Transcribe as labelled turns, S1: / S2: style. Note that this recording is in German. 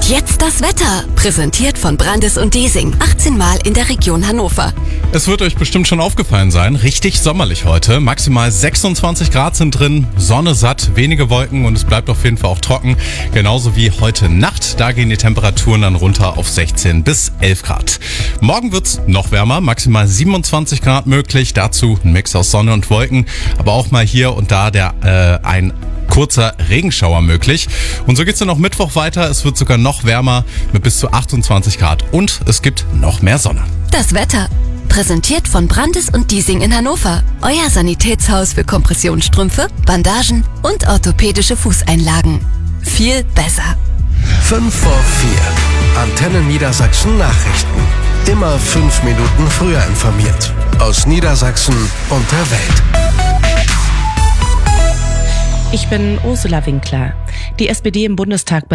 S1: jetzt das Wetter. Präsentiert von Brandis und Desing. 18 Mal in der Region Hannover.
S2: Es wird euch bestimmt schon aufgefallen sein, richtig sommerlich heute. Maximal 26 Grad sind drin, Sonne satt, wenige Wolken und es bleibt auf jeden Fall auch trocken. Genauso wie heute Nacht, da gehen die Temperaturen dann runter auf 16 bis 11 Grad. Morgen wird's noch wärmer, maximal 27 Grad möglich. Dazu ein Mix aus Sonne und Wolken, aber auch mal hier und da ein kurzer Regenschauer möglich. Und so geht's dann auch Mittwoch weiter. Es wird sogar noch wärmer mit bis zu 28 Grad und es gibt noch mehr Sonne.
S1: Das Wetter. Präsentiert von Brandis und Desing in Hannover. Euer Sanitätshaus für Kompressionsstrümpfe, Bandagen und orthopädische Fußeinlagen. Viel besser.
S3: 5 vor 4. Antenne Niedersachsen Nachrichten. Immer 5 Minuten früher informiert. Aus Niedersachsen und der Welt.
S4: Ich bin Ursula Winkler. Die SPD im Bundestag